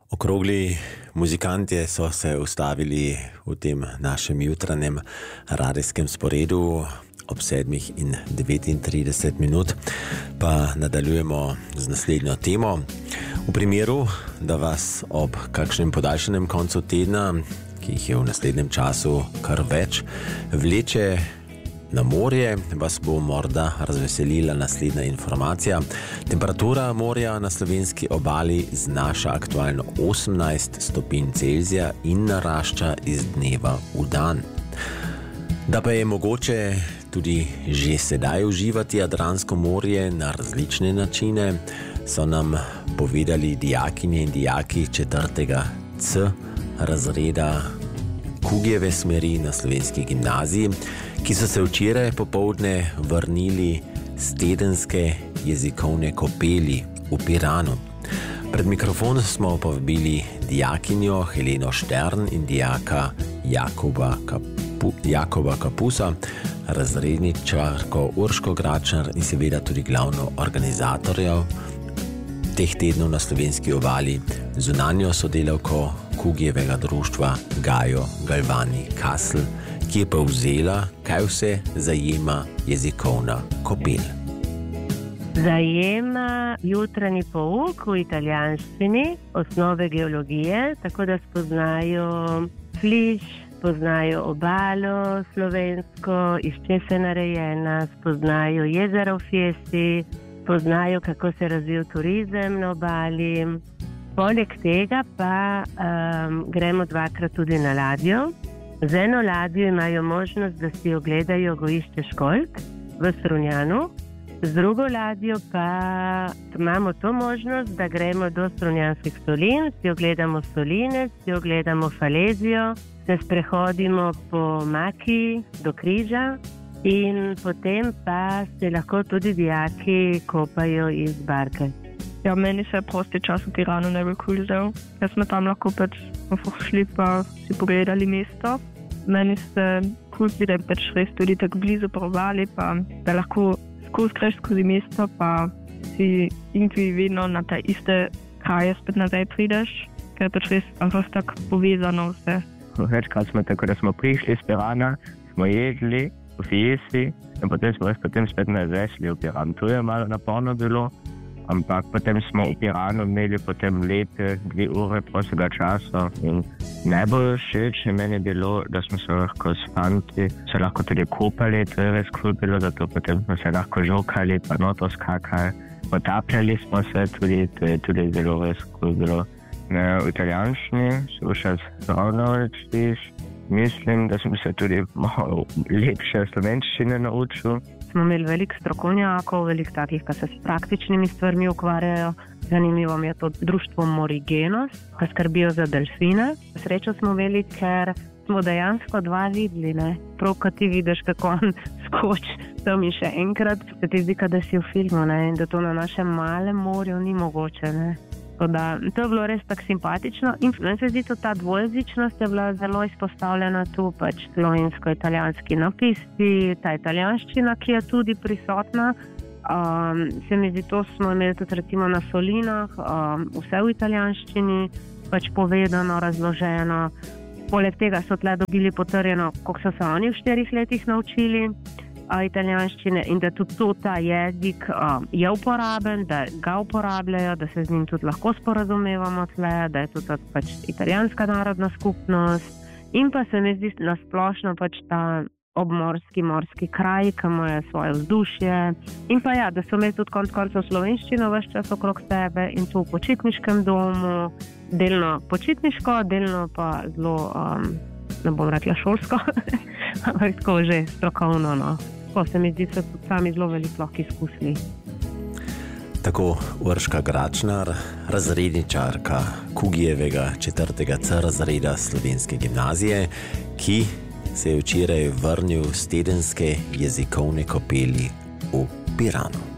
Okrogli muzikantje so se ustavili v tem našem jutranjem radijskem sporedu ob 7:39, pa nadaljujemo z naslednjo temo. V primeru, da vas ob kakšnem podaljšanem koncu tedna, ki jih je v naslednjem času kar več, vleče na morje, vas bo morda razveselila naslednja informacija. Temperatura morja na slovenski obali znaša aktualno 18 stopinj Celzija in narašča iz dneva v dan. Da pa je mogoče tudi že sedaj uživati Jadransko morje na različne načine, so nam povedali dijakinje in dijaki 4. C razreda Kugijeve smeri na Slovenski gimnaziji, ki so se včeraj popoldne vrnili z tedenske jezikovne kopeli v Piranu. Pred mikrofon smo povabili dijakinjo Heleno Štern in dijaka Jakoba Kapusa, razredničarko Urško Gračnar in seveda tudi glavno organizatorjev teh tednov na slovenski obali, zunanjo sodelavko Kugijevega društva Gajo Galvani Kasl, ki je povzela, kaj vse zajema jezikovna kopel. Zajema jutranji pouk v italijanščini, osnove geologije, tako da spoznajo fliš, spoznajo obalo slovensko, iz česa je narejena, spoznajo jezero v Fiesti, spoznajo, kako se razvija turizem na obali. Poleg tega pa gremo 2-krat tudi na ladjo. Z eno ladjo imajo možnost, da si ogledajo gojišče školjk v Strunjanu. Z drugo ladjo pa imamo to možnost, da gremo do strunjanskih solin, si ogledamo soline, si ogledamo Falezijo, se sprehodimo po Maki do križa in potem pa se lahko tudi dijaki kopajo iz barke. Ja, meni se je prosti čas v Piranu najbolj cool zdel. Jaz smo tam lahko šli pa si pogledali mesto. Meni se cool zdi, da je res tudi tako blizu po obali, pa da lahko greš skozi mesto, pa si irgendwie vedno na te iste kraje spet nazaj prideš, ker je res tako povezano vse. Večkrat smo tako, da smo prišli iz Pirana, smo jedli v Fiesti in potem smo spet nazaj šli v Piran. To je malo naporno bilo, ampak potem smo v Piranu imeli potem lepe 2 ure prostega časa in najbolj všeč meni je bilo, da smo se lahko s fanti se lahko tudi kopali, to je res cool bilo, zato potem smo se lahko žokali, pa noto skakali, potapljali smo se tudi, to je tudi zelo res cool bilo. V italijanščini se bo še ravno rečiš, mislim, da sem se tudi malo lepše slovenščine naučil. Smo imeli veliko strokovnjakov, veliko takih, ki se s praktičnimi stvarmi ukvarjajo. Zanimivo mi je to društvo Morigenos, ki skrbijo za delfine. Srečo smo imeli, ker smo dejansko 2 videli, ne? Prav, ko ti vidiš, kako on skoči tam in še enkrat, se ti zdi, da si v filmu, ne? In da to na našem malem morju ni mogoče, ne? Da, to je bilo res tako simpatično in meni se zdi, da ta dvojezičnost je bila zelo izpostavljena tu, pač slovensko-italijanski napisi, ta italijanščina, ki je tudi prisotna. Se mi zdi, to smo imeli tudi recimo na solinah, vse v italijanščini, pač povedano, razloženo. Poleg tega so tle dobili potrjeno, koliko so se oni v 4 letih naučili italijanščine in da tudi ta jezik je uporaben, da ga uporabljajo, da se z njim tudi lahko sporazumevamo tle, da je tudi pač italijanska narodna skupnost in pa se mi zdi nasplošno pač ta obmorski, morski kraj, ki ima svoje vzdušje in pa ja, da so imeli tudi konec koncev slovenščino ves čas okrog sebe in tu v počitniškem domu, delno počitniško, delno pa zelo, ne bom rekla šolsko, ampak tako že strokovno, no. Ko se mi zdi, da so tudi sami zelo veliko lahko izkusili. Tako Urška Gračnar, razredničarka Kugijevega 4. C razreda Slovenske gimnazije, ki se je včeraj vrnil z tedenske jezikovne kopeli v Piranu.